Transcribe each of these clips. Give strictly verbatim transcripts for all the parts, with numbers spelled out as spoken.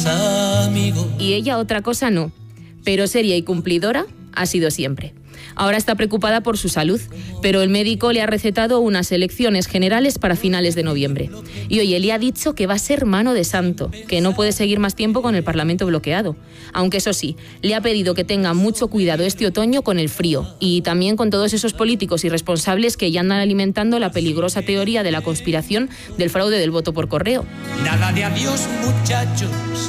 Y ella otra cosa no, pero seria y cumplidora ha sido siempre. Ahora está preocupada por su salud, pero el médico le ha recetado unas elecciones generales para finales de noviembre. Y oye, le ha dicho que va a ser mano de santo, que no puede seguir más tiempo con el Parlamento bloqueado. Aunque eso sí, le ha pedido que tenga mucho cuidado este otoño con el frío y también con todos esos políticos irresponsables que ya andan alimentando la peligrosa teoría de la conspiración del fraude del voto por correo. Nada de adiós, muchachos.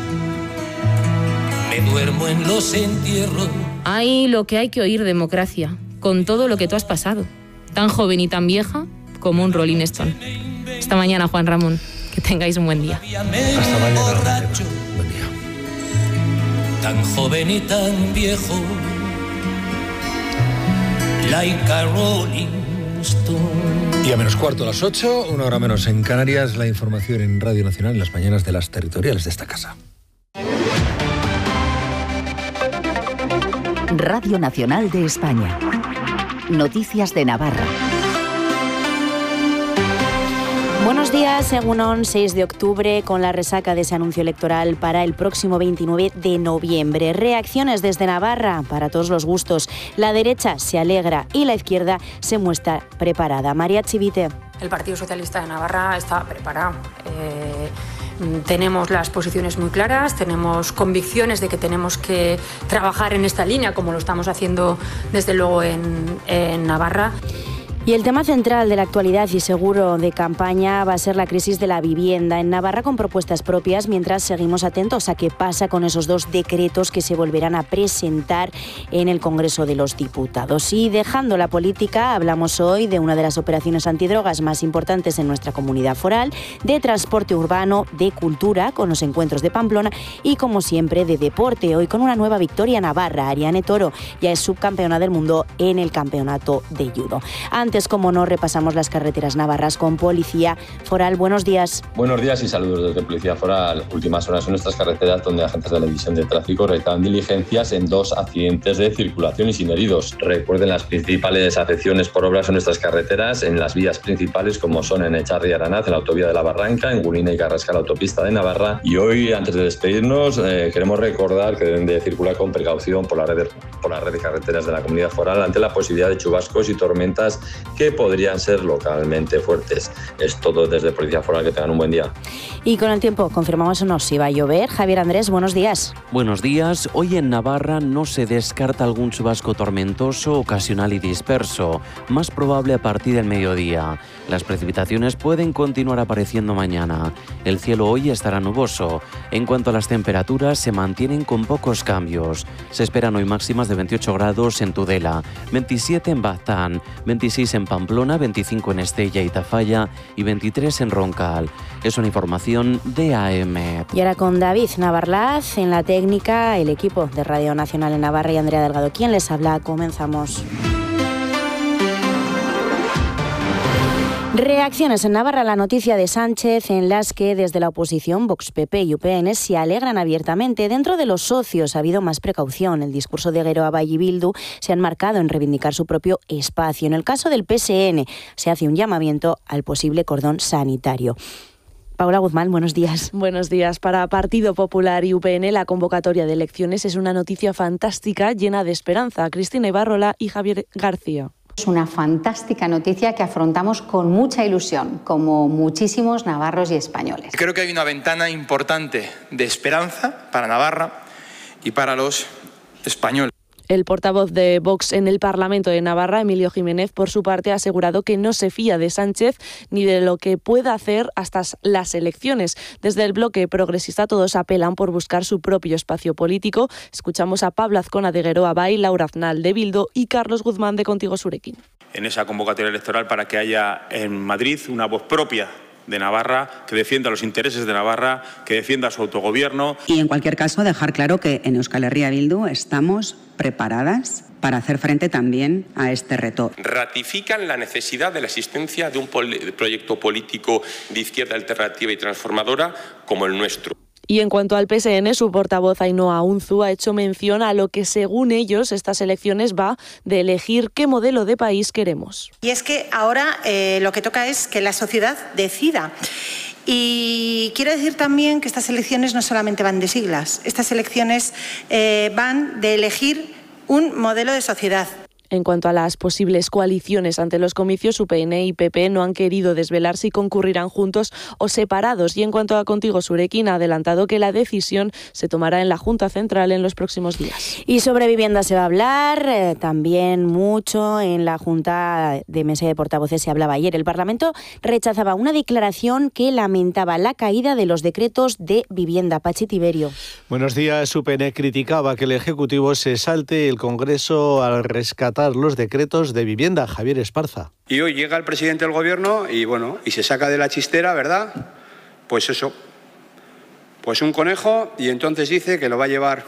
Me duermo en los entierros. Hay lo que hay que oír, democracia, con todo lo que tú has pasado. Tan joven y tan vieja como un Rolling Stone. Hasta mañana, Juan Ramón. Que tengáis un buen día. Hasta mañana. Buen día. Tan joven y tan viejo. Like a Rolling Stone. Y a menos cuarto a las ocho, una hora menos en Canarias, la información en Radio Nacional en las mañanas de las territoriales de esta casa. Radio Nacional de España. Noticias de Navarra. Buenos días, Egunon, seis de octubre, con la resaca de ese anuncio electoral para el próximo veintinueve de noviembre. Reacciones desde Navarra para todos los gustos. La derecha se alegra y la izquierda se muestra preparada. María Chivite. El Partido Socialista de Navarra está preparado. Eh... Tenemos las posiciones muy claras, tenemos convicciones de que tenemos que trabajar en esta línea, como lo estamos haciendo desde luego en, en Navarra. Y el tema central de la actualidad y seguro de campaña va a ser la crisis de la vivienda en Navarra, con propuestas propias, mientras seguimos atentos a qué pasa con esos dos decretos que se volverán a presentar en el Congreso de los Diputados. Y dejando la política, hablamos hoy de una de las operaciones antidrogas más importantes en nuestra comunidad foral, de transporte urbano, de cultura, con los encuentros de Pamplona y, como siempre, de deporte. Hoy con una nueva victoria navarra. Ariane Toro ya es subcampeona del mundo en el campeonato de judo. Antes, como no, repasamos las carreteras navarras con Policía Foral. Buenos días. Buenos días y saludos desde Policía Foral. Últimas horas en nuestras carreteras, donde agentes de la División de Tráfico realizan diligencias en dos accidentes de circulación y sin heridos. Recuerden, las principales afecciones por obras en nuestras carreteras, en las vías principales, como son en Echarri y Aranaz, en la autovía de la Barranca, en Gulina y Carrascal, la autopista de Navarra. Y hoy, antes de despedirnos, eh, queremos recordar que deben de circular con precaución por la red de, por la red de carreteras de la Comunidad Foral ante la posibilidad de chubascos y tormentas que podrían ser localmente fuertes. Es todo desde Policía Foral. Que tengan un buen día. Y con el tiempo, confirmamos o no si va a llover. Javier Andrés, buenos días. Buenos días. Hoy en Navarra no se descarta algún chubasco tormentoso, ocasional y disperso, más probable a partir del mediodía. Las precipitaciones pueden continuar apareciendo mañana. El cielo hoy estará nuboso. En cuanto a las temperaturas, se mantienen con pocos cambios. Se esperan hoy máximas de veintiocho grados en Tudela, veintisiete en Baztán, veintiséis en Pamplona, veinticinco en Estella y Tafalla y veintitrés en Roncal. Es una información de A M. Y ahora con David Navarlaz en la técnica, el equipo de Radio Nacional en Navarra y Andrea Delgado, quien les habla. Comenzamos. Reacciones en Navarra a la noticia de Sánchez, en las que desde la oposición, Vox, P P y U P N se alegran abiertamente. Dentro de los socios ha habido más precaución. El discurso de Geroa y Bildu se han marcado en reivindicar su propio espacio. En el caso del P S N se hace un llamamiento al posible cordón sanitario. Paula Guzmán, buenos días. Buenos días. Para Partido Popular y U P N, la convocatoria de elecciones es una noticia fantástica, llena de esperanza. Cristina Ibarrola y Javier García. Es una fantástica noticia que afrontamos con mucha ilusión, como muchísimos navarros y españoles. Creo que hay una ventana importante de esperanza para Navarra y para los españoles. El portavoz de Vox en el Parlamento de Navarra, Emilio Jiménez, por su parte, ha asegurado que no se fía de Sánchez ni de lo que pueda hacer hasta las elecciones. Desde el bloque progresista todos apelan por buscar su propio espacio político. Escuchamos a Pablo Azcona de Geroa Bai, Laura Aznal de Bildu y Carlos Guzmán de Contigo Surekin. En esa convocatoria electoral para que haya en Madrid una voz propia de Navarra, que defienda los intereses de Navarra, que defienda su autogobierno. Y en cualquier caso dejar claro que en Euskal Herria Bildu estamos preparadas para hacer frente también a este reto. Ratifican la necesidad de la existencia de un proyecto político de izquierda alternativa y transformadora como el nuestro. Y en cuanto al P S N, su portavoz Ainhoa Unzu ha hecho mención a lo que, según ellos, estas elecciones va de elegir qué modelo de país queremos. Y es que ahora eh, lo que toca es que la sociedad decida. Y quiero decir también que estas elecciones no solamente van de siglas, estas elecciones eh, van de elegir un modelo de sociedad. En cuanto a las posibles coaliciones ante los comicios, U P N y P P no han querido desvelar si concurrirán juntos o separados. Y en cuanto a Contigo Surekin, ha adelantado que la decisión se tomará en la Junta Central en los próximos días. Y sobre vivienda se va a hablar eh, también mucho. En la Junta de Mesa de Portavoces se hablaba ayer. El Parlamento rechazaba una declaración que lamentaba la caída de los decretos de vivienda. Pachi Tiberio. Buenos días. U P N criticaba que el Ejecutivo se salte el Congreso al rescatar los decretos de vivienda. Javier Esparza. Y hoy llega el presidente del Gobierno y bueno, y se saca de la chistera, ¿verdad? Pues eso, pues un conejo, y entonces dice que lo va a llevar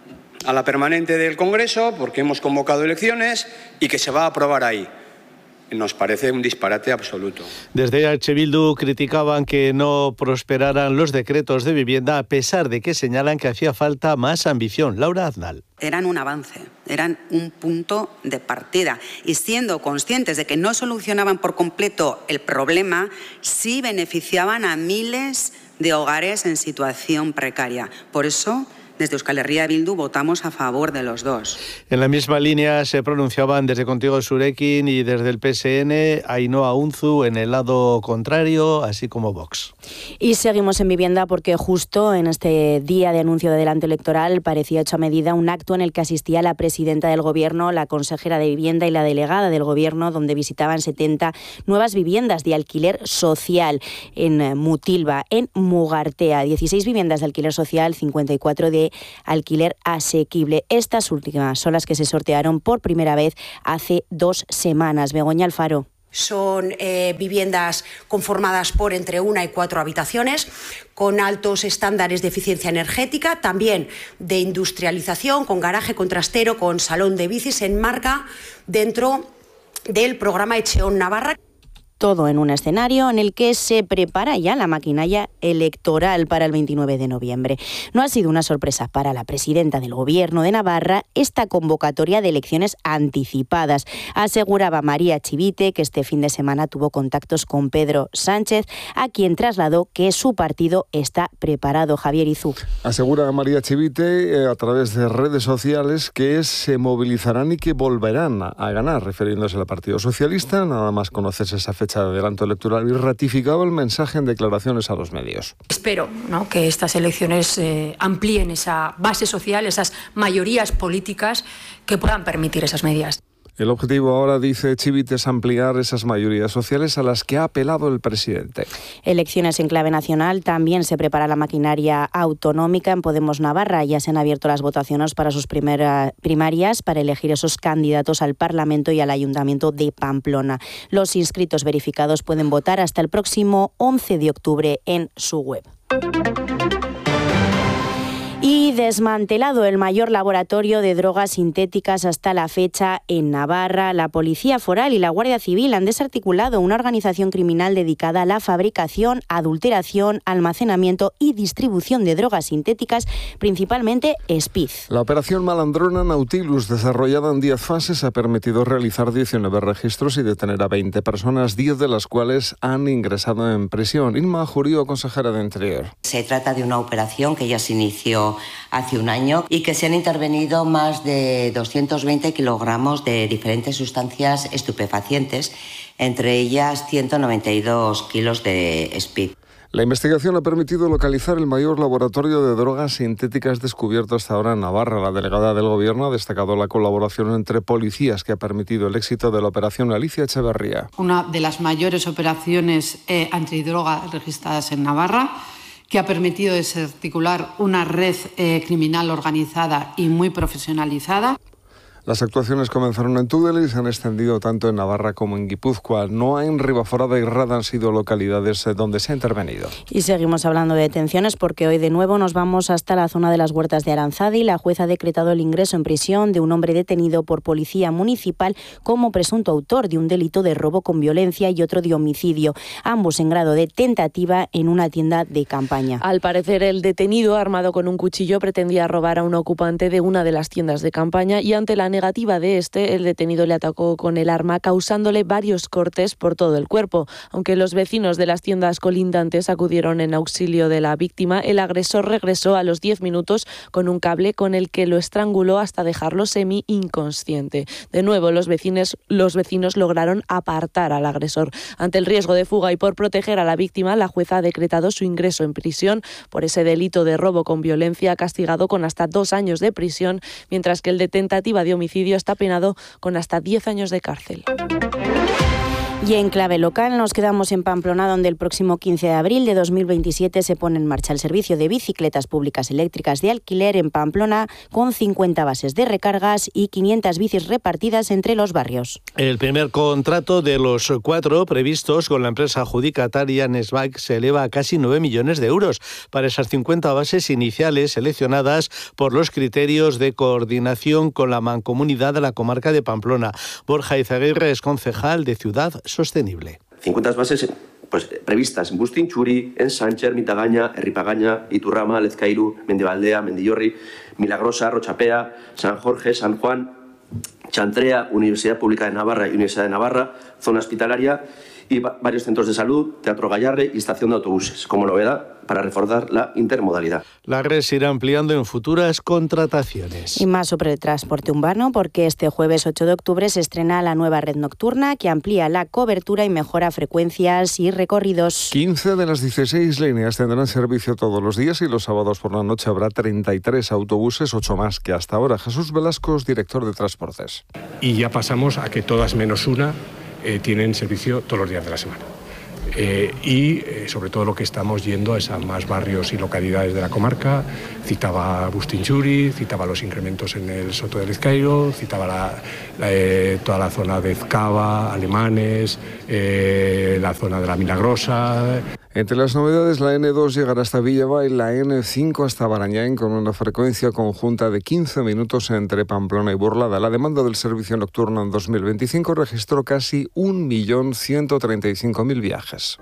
a la permanente del Congreso porque hemos convocado elecciones y que se va a aprobar ahí. Nos parece un disparate absoluto. Desde H. Bildu criticaban que no prosperaran los decretos de vivienda a pesar de que señalan que hacía falta más ambición. Laura Aznal. Eran un avance, eran un punto de partida y siendo conscientes de que no solucionaban por completo el problema, sí beneficiaban a miles de hogares en situación precaria. Por eso, desde Euskal Herria Bildu votamos a favor de los dos. En la misma línea se pronunciaban desde Contigo Surekin y desde el P S N Ainhoa Unzu en el lado contrario, así como Vox. Y seguimos en vivienda porque justo en este día de anuncio de adelanto electoral parecía hecho a medida un acto en el que asistía la presidenta del Gobierno, la consejera de Vivienda y la delegada del Gobierno, donde visitaban setenta nuevas viviendas de alquiler social en Mutilva, en Mugartea. dieciséis viviendas de alquiler social, cincuenta y cuatro de alquiler asequible. Estas últimas son las que se sortearon por primera vez hace dos semanas. Begoña Alfaro. Son eh, viviendas conformadas por entre una y cuatro habitaciones, con altos estándares de eficiencia energética, también de industrialización, con garaje, con trastero, con salón de bicis, se enmarca dentro del programa Etxeon Navarra. Todo en un escenario en el que se prepara ya la maquinaria electoral para el veintinueve de noviembre. No ha sido una sorpresa para la presidenta del Gobierno de Navarra esta convocatoria de elecciones anticipadas. Aseguraba María Chivite que este fin de semana tuvo contactos con Pedro Sánchez, a quien trasladó que su partido está preparado. Javier Izú. Asegura María Chivite eh, a través de redes sociales que se movilizarán y que volverán a, a ganar, refiriéndose al Partido Socialista. Nada más conocerse esa fecha de adelanto electoral y ratificaba el mensaje en declaraciones a los medios. Espero, ¿no?, que estas elecciones eh, amplíen esa base social, esas mayorías políticas que puedan permitir esas medidas. El objetivo ahora, dice Chivite, es ampliar esas mayorías sociales a las que ha apelado el presidente. Elecciones en clave nacional. También se prepara la maquinaria autonómica. En Podemos Navarra ya se han abierto las votaciones para sus primeras primarias para elegir esos candidatos al Parlamento y al Ayuntamiento de Pamplona. Los inscritos verificados pueden votar hasta el próximo once de octubre en su web. Y desmantelado el mayor laboratorio de drogas sintéticas hasta la fecha en Navarra, la Policía Foral y la Guardia Civil han desarticulado una organización criminal dedicada a la fabricación, adulteración, almacenamiento y distribución de drogas sintéticas, principalmente Speed. La operación Malandrona Nautilus, desarrollada en diez fases, ha permitido realizar diecinueve registros y detener a veinte personas, diez de las cuales han ingresado en prisión. Inma Jurío, consejera de Interior. Se trata de una operación que ya se inició hace un año y que se han intervenido más de doscientos veinte kilogramos de diferentes sustancias estupefacientes, entre ellas ciento noventa y dos kilos de speed. La investigación ha permitido localizar el mayor laboratorio de drogas sintéticas descubierto hasta ahora en Navarra. La delegada del Gobierno ha destacado la colaboración entre policías que ha permitido el éxito de la operación Alicia Echeverría. Una de las mayores operaciones eh, antidroga registradas en Navarra, que ha permitido desarticular una red eh, criminal organizada y muy profesionalizada. Las actuaciones comenzaron en Tudela y se han extendido tanto en Navarra como en Guipúzcoa. Noa, en Ribaforada y Rada han sido localidades donde se ha intervenido. Y seguimos hablando de detenciones porque hoy de nuevo nos vamos hasta la zona de las Huertas de Aranzadi. La jueza ha decretado el ingreso en prisión de un hombre detenido por policía municipal como presunto autor de un delito de robo con violencia y otro de homicidio, ambos en grado de tentativa en una tienda de campaña. Al parecer, el detenido, armado con un cuchillo, pretendía robar a un ocupante de una de las tiendas de campaña y ante la negativa de este, el detenido le atacó con el arma, causándole varios cortes por todo el cuerpo. Aunque los vecinos de las tiendas colindantes acudieron en auxilio de la víctima, el agresor regresó a los diez minutos con un cable con el que lo estranguló hasta dejarlo semi-inconsciente. De nuevo, los vecinos, los vecinos lograron apartar al agresor. Ante el riesgo de fuga y por proteger a la víctima, la jueza ha decretado su ingreso en prisión por ese delito de robo con violencia, castigado con hasta dos años de prisión, mientras que el de tentativa de homicidio está penado con hasta diez años de cárcel. Y en clave local nos quedamos en Pamplona, donde el próximo quince de abril de dos mil veintisiete se pone en marcha el servicio de bicicletas públicas eléctricas de alquiler en Pamplona, con cincuenta bases de recargas y quinientas bicis repartidas entre los barrios. El primer contrato de los cuatro previstos con la empresa adjudicataria Nesbike se eleva a casi nueve millones de euros para esas cincuenta bases iniciales seleccionadas por los criterios de coordinación con la mancomunidad de la comarca de Pamplona. Borja Izaguirre es concejal de Ciudad Sostenible. cincuenta bases pues, previstas en Bustinchuri, en Sánchez, Mitagaña, Herripagaña, Iturrama, Lezcairu, Mendibaldea, Mendillorri, Milagrosa, Rochapea, San Jorge, San Juan, Chantrea, Universidad Pública de Navarra y Universidad de Navarra, zona hospitalaria y varios centros de salud, Teatro Gallarre y estación de autobuses, como novedad para reforzar la intermodalidad. La red se irá ampliando en futuras contrataciones. Y más sobre el transporte urbano, porque este jueves ocho de octubre se estrena la nueva red nocturna que amplía la cobertura y mejora frecuencias y recorridos. quince de las dieciséis líneas tendrán servicio todos los días y los sábados por la noche habrá treinta y tres autobuses, ocho más que hasta ahora. Jesús Velasco, director de Transportes. Y ya pasamos a que todas menos una eh, tienen servicio todos los días de la semana. Eh, y eh, sobre todo lo que estamos yendo es a más barrios y localidades de la comarca. Citaba Bustinchuri, citaba los incrementos en el Soto de Lezcairo, citaba la, la, eh, toda la zona de Ezcaba, Alemanes, eh, la zona de la Milagrosa. Entre las novedades, la ene dos llegará hasta Villava y la ene cinco hasta Barañáin con una frecuencia conjunta de quince minutos entre Pamplona y Burlada. La demanda del servicio nocturno en dos mil veinticinco registró casi un millón ciento treinta y cinco mil viajes.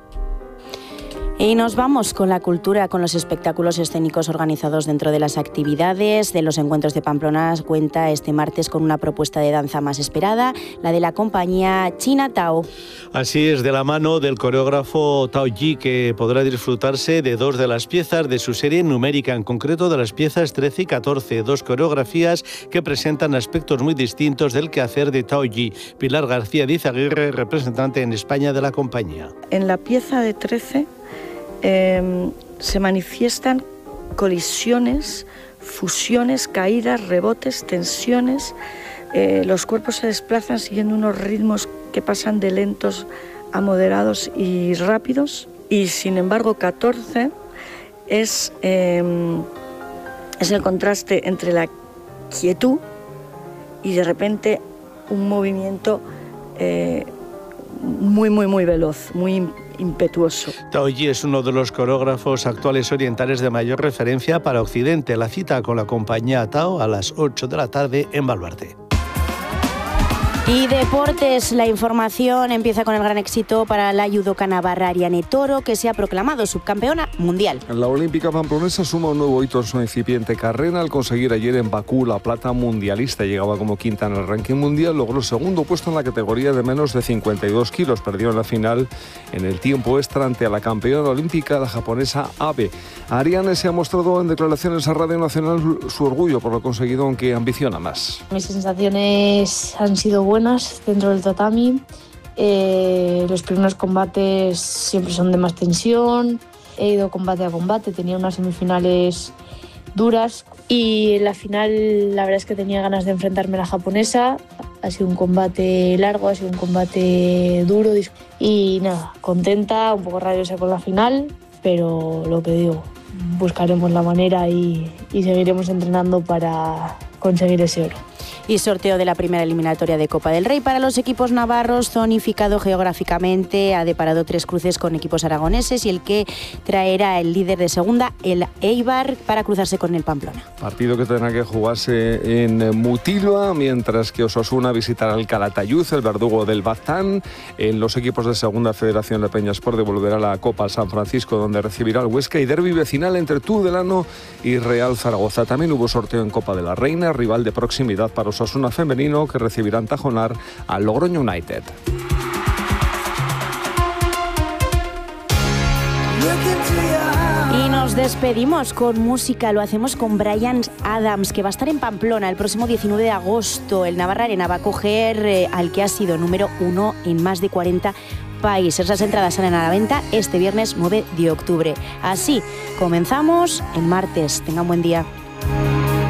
Y nos vamos con la cultura, con los espectáculos escénicos organizados dentro de las actividades de los encuentros de Pamplona. Cuenta este martes con una propuesta de danza más esperada, la de la compañía China Tao. Así es, de la mano del coreógrafo Tao Yi, que podrá disfrutarse de dos de las piezas de su serie numérica, en concreto de las piezas trece y catorce, dos coreografías que presentan aspectos muy distintos del quehacer de Tao Yi. Pilar García de Izaguirre, representante en España de la compañía. En la pieza de trece Eh, se manifiestan colisiones, fusiones, caídas, rebotes, tensiones. Eh, los cuerpos se desplazan siguiendo unos ritmos que pasan de lentos a moderados y rápidos. Y sin embargo, catorce es, eh, es el contraste entre la quietud y de repente un movimiento eh, muy, muy, muy veloz, muy impetuoso. Tao Yi es uno de los coreógrafos actuales orientales de mayor referencia para Occidente. La cita con la compañía Tao a las ocho de la tarde en Baluarte. Y deportes, la información empieza con el gran éxito para la judoka navarra Ariane Toro, que se ha proclamado subcampeona mundial. La olímpica pamplonesa suma un nuevo hito en su incipiente carrera al conseguir ayer en Bakú la plata mundialista. Llegaba como quinta en el ranking mundial, logró el segundo puesto en la categoría de menos de cincuenta y dos kilos. Perdió en la final en el tiempo extra ante la campeona olímpica, la japonesa Abe. Ariane se ha mostrado en declaraciones a Radio Nacional su orgullo por lo conseguido, aunque ambiciona más. Mis sensaciones han sido buenas dentro del tatami. Eh, los primeros combates siempre son de más tensión. He ido combate a combate, tenía unas semifinales duras y en la final la verdad es que tenía ganas de enfrentarme a la japonesa. Ha sido un combate largo, ha sido un combate duro y nada, contenta, un poco rabiosa con la final, pero lo que digo, buscaremos la manera y, y seguiremos entrenando para conseguir ese oro. Y sorteo de la primera eliminatoria de Copa del Rey para los equipos navarros, zonificado geográficamente, ha deparado tres cruces con equipos aragoneses y el que traerá el líder de segunda, el Eibar, para cruzarse con el Pamplona. Partido que tendrá que jugarse en Mutilva, mientras que Osasuna visitará el Calatayud, el verdugo del Baztán. En los equipos de segunda, Federación de Peñasport devolverá la Copa al San Francisco, donde recibirá el Huesca, y derbi vecinal entre Tudelano y Real Zaragoza. También hubo sorteo en Copa de la Reina, rival de proximidad para Osasuna femenino, que recibirán tajonar al Logroño United. Y nos despedimos con música, lo hacemos con Bryan Adams, que va a estar en Pamplona el próximo diecinueve de agosto. El Navarra Arena va a acoger eh, al que ha sido número uno en más de cuarenta países. Las entradas salen a la venta este viernes nueve de octubre. Así comenzamos el martes. Tengan buen día.